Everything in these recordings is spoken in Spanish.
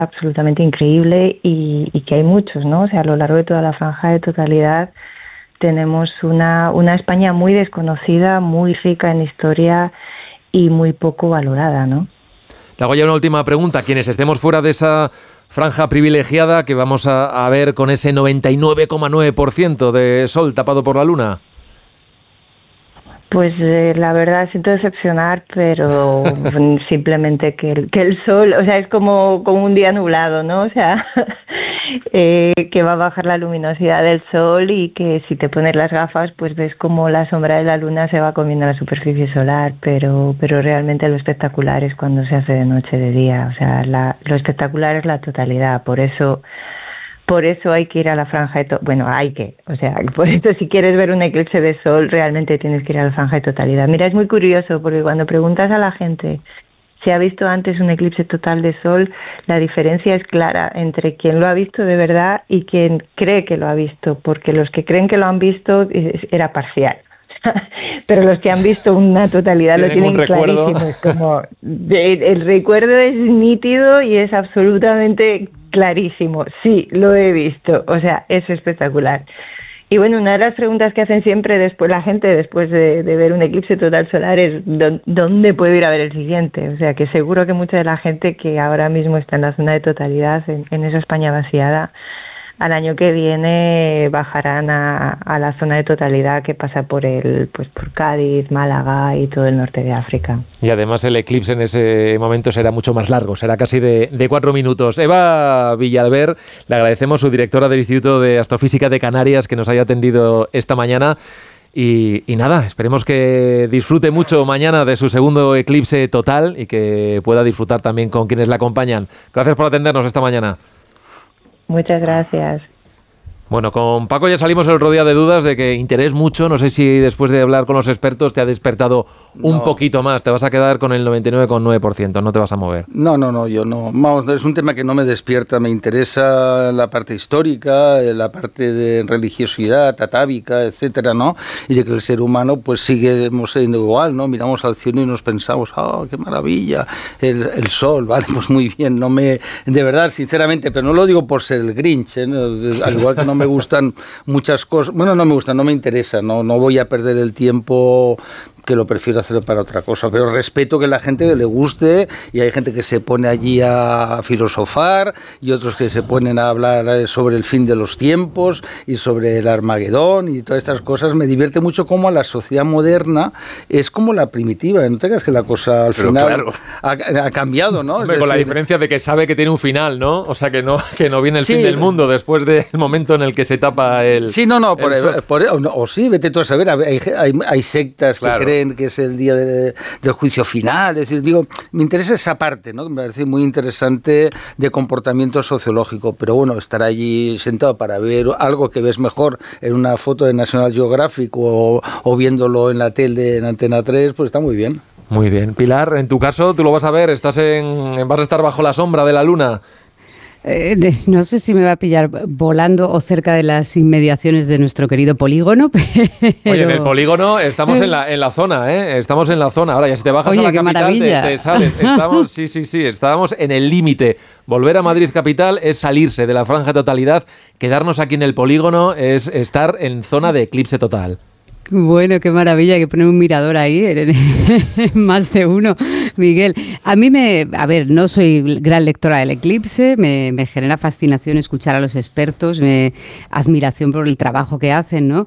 absolutamente increíble y que hay muchos, ¿no? O sea, a lo largo de toda la franja de totalidad tenemos una España muy desconocida, muy rica en historia y muy poco valorada, ¿no? Le hago ya una última pregunta. Quienes estemos fuera de esa franja privilegiada que vamos a ver con ese 99,9% de sol tapado por la luna. Pues la verdad siento decepcionar, pero simplemente que el sol, o sea, es como un día nublado, ¿no? O sea, que va a bajar la luminosidad del sol y que si te pones las gafas, pues ves como la sombra de la luna se va comiendo la superficie solar, pero realmente lo espectacular es cuando se hace de noche, de día. O sea, lo espectacular es la totalidad, por eso hay que ir a la franja de por eso si quieres ver un eclipse de sol, realmente tienes que ir a la franja de totalidad. Mira, es muy curioso porque cuando preguntas a la gente si ha visto antes un eclipse total de sol, la diferencia es clara entre quien lo ha visto de verdad y quien cree que lo ha visto, porque los que creen que lo han visto era parcial. Pero los que han visto una totalidad lo tienen clarísimo. Es como el recuerdo es nítido y es absolutamente clarísimo. Sí, lo he visto. O sea, es espectacular. Y bueno, una de las preguntas que hacen siempre la gente después de ver un eclipse total solar es ¿dónde puedo ir a ver el siguiente? O sea, que seguro que mucha de la gente que ahora mismo está en la zona de totalidad, en esa España vaciada, al año que viene bajarán a la zona de totalidad que pasa por por Cádiz, Málaga y todo el norte de África. Y además el eclipse en ese momento será mucho más largo, será casi de 4 minutos. Eva Villalber, le agradecemos, su directora del Instituto de Astrofísica de Canarias, que nos haya atendido esta mañana. Y nada, esperemos que disfrute mucho mañana de su segundo eclipse total y que pueda disfrutar también con quienes la acompañan. Gracias por atendernos esta mañana. Muchas gracias. Bueno, con Paco ya salimos el otro día de dudas de que interés mucho. No sé si después de hablar con los expertos te ha despertado un poquito más. Te vas a quedar con el 99,9%, no te vas a mover. No, yo no. Vamos, es un tema que no me despierta. Me interesa la parte histórica, la parte de religiosidad, atávica, etcétera, ¿no? Y de que el ser humano pues seguimos siendo igual, ¿no? Miramos al cielo y nos pensamos, qué maravilla, el sol, vale, pues muy bien. De verdad, sinceramente, pero no lo digo por ser el Grinch, ¿eh? Al igual que no me gustan muchas cosas, bueno, no me gustan, no me interesa, no voy a perder el tiempo, que lo prefiero hacer para otra cosa, pero respeto que la gente le guste y hay gente que se pone allí a filosofar y otros que se ponen a hablar sobre el fin de los tiempos y sobre el Armagedón y todas estas cosas. Me divierte mucho cómo la sociedad moderna es como la primitiva, no te creas que la cosa al final claro, ha cambiado, ¿no? Hombre, con la diferencia de que sabe que tiene un final, ¿no? O sea, que no viene el fin del mundo después del momento en el que se tapa el... Sí, sí, vete tú a saber, hay sectas que creen que es el día del juicio final, es decir, me interesa esa parte, ¿no? Me parece muy interesante de comportamiento sociológico, pero bueno, estar allí sentado para ver algo que ves mejor en una foto de National Geographic o viéndolo en la tele en Antena 3, pues está muy bien. Muy bien. Pilar, en tu caso, tú lo vas a ver, vas a estar bajo la sombra de la luna. No sé si me va a pillar volando o cerca de las inmediaciones de nuestro querido polígono, pero... Oye, en el polígono estamos en la zona, ¿eh? Estamos en la zona. Ahora, ya si te bajas a la capital, te sales. Estábamos en el límite. Volver a Madrid capital es salirse de la franja de totalidad. Quedarnos aquí en el polígono es estar en zona de eclipse total. Bueno, qué maravilla, hay que poner un mirador ahí, más de uno, Miguel. A mí no soy gran lectora del eclipse, me genera fascinación escuchar a los expertos, admiración por el trabajo que hacen, ¿no?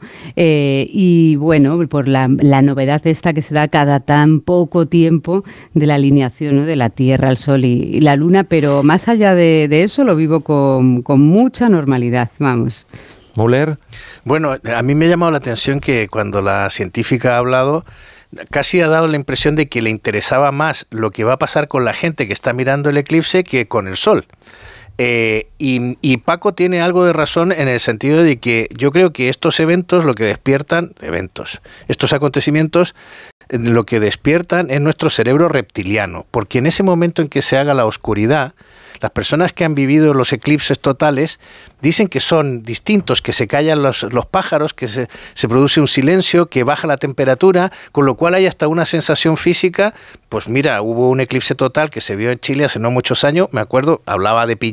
Y bueno, por la novedad esta que se da cada tan poco tiempo de la alineación, ¿no?, de la Tierra, el Sol y la Luna, pero más allá de eso lo vivo con mucha normalidad, vamos. Müller. Bueno, a mí me ha llamado la atención que cuando la científica ha hablado, casi ha dado la impresión de que le interesaba más lo que va a pasar con la gente que está mirando el eclipse que con el sol. Y Paco tiene algo de razón en el sentido de que yo creo que estos eventos lo que despiertan, estos acontecimientos, lo que despiertan es nuestro cerebro reptiliano, porque en ese momento en que se haga la oscuridad, las personas que han vivido los eclipses totales dicen que son distintos, que se callan los pájaros, que se produce un silencio, que baja la temperatura, con lo cual hay hasta una sensación física. Pues mira, hubo un eclipse total que se vio en Chile hace no muchos años, me acuerdo, hablaba de